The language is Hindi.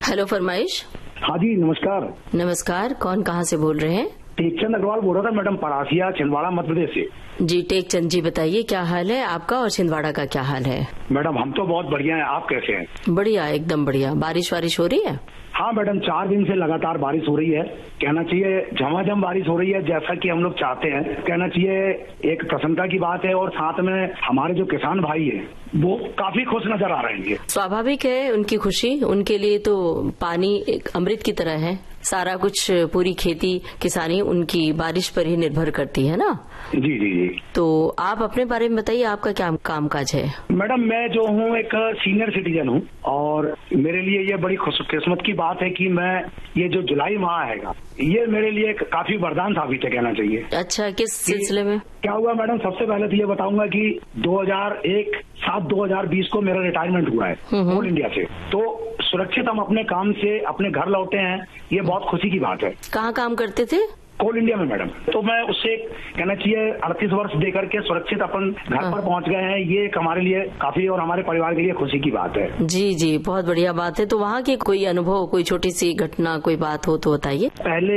हेलो फरमाइश। हाँ जी नमस्कार। नमस्कार, कौन कहाँ से बोल रहे हैं? टेकचंद अग्रवाल बोल रहा था मैडम, परासिया छिंदवाड़ा मध्य प्रदेश से। जी टेकचंद जी, बताइए क्या हाल है आपका और छिंदवाड़ा का क्या हाल है? मैडम हम तो बहुत बढ़िया हैं, आप कैसे हैं? बढ़िया, एकदम बढ़िया। बारिश वारिश हो रही है? हाँ मैडम, 4 दिन से लगातार बारिश हो रही है। कहना चाहिए झमाझम बारिश हो रही है, जैसा कि हम लोग चाहते हैं। कहना चाहिए एक प्रसन्नता की बात है, और साथ में हमारे जो किसान भाई हैं वो काफी खुश नजर आ रहे हैं। स्वाभाविक है उनकी खुशी, उनके लिए तो पानी एक अमृत की तरह है। सारा कुछ, पूरी खेती किसानी उनकी बारिश पर ही निर्भर करती है ना। जी जी जी। तो आप अपने बारे में बताइए, आपका क्या कामकाज है? मैडम मैं जो हूँ एक सीनियर सिटीजन हूँ, और मेरे लिए ये बड़ी खुशकिस्मत की बात है कि मैं ये जो जुलाई माह हैगा, ये मेरे लिए काफी वरदान साबित है, कहना चाहिए। अच्छा, किस सिलसिले में? क्या हुआ मैडम, सबसे पहले तो ये बताऊंगा कि 2001-7-2020 को मेरा रिटायरमेंट हुआ है कोल इंडिया से। तो सुरक्षित हम अपने काम से अपने घर लौटे हैं, ये बहुत खुशी की बात है। कहाँ काम करते थे? कोल इंडिया में मैडम। तो मैं उससे कहना चाहिए 38 वर्ष दे करके सुरक्षित अपन घर पर पहुंच गए हैं, ये हमारे लिए काफी और हमारे परिवार के लिए खुशी की बात है। जी जी, बहुत बढ़िया बात है। तो वहाँ की कोई अनुभव, कोई छोटी सी घटना, कोई बात हो तो बताइए। पहले